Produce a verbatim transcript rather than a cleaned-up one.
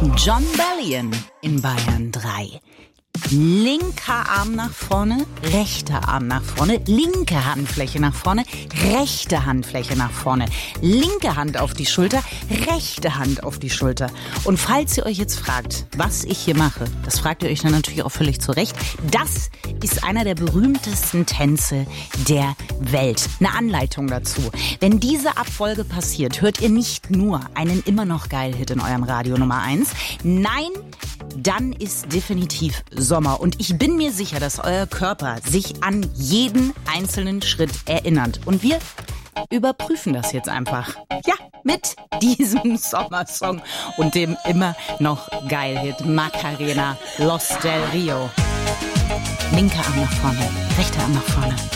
Jon Bellion in Bayern drei. Linker Arm nach vorne, rechter Arm nach vorne, linke Handfläche nach vorne, rechte Handfläche nach vorne, linke Hand auf die Schulter, rechte Hand auf die Schulter. Und falls ihr euch jetzt fragt, was ich hier mache, das fragt ihr euch dann natürlich auch völlig zu Recht, das ist einer der berühmtesten Tänze der Welt. Eine Anleitung dazu. Wenn diese Abfolge passiert, hört ihr nicht nur einen immer noch geil Hit in eurem Radio Nummer eins, nein, dann ist definitiv Sommer. Und ich bin mir sicher, dass euer Körper sich an jeden einzelnen Schritt erinnert. Und wir überprüfen das jetzt einfach. Ja, mit diesem Sommersong und dem immer noch geil Hit Macarena, Los del Rio. Linker Arm nach vorne, rechter Arm nach vorne.